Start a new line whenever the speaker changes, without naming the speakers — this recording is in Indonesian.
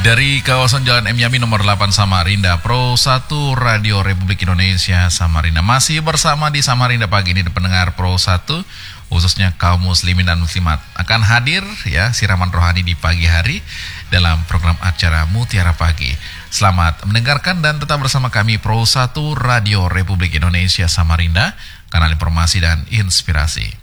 Dari kawasan Jalan M. Yamin nomor 8 Samarinda, Pro 1 Radio Republik Indonesia Samarinda. Masih bersama di Samarinda pagi ini, pendengar Pro 1, khususnya kaum muslimin dan muslimat, akan hadir ya siraman rohani di pagi hari dalam program acara Mutiara Pagi. Selamat mendengarkan dan tetap bersama kami Pro 1 Radio Republik Indonesia Samarinda, kanal informasi dan inspirasi.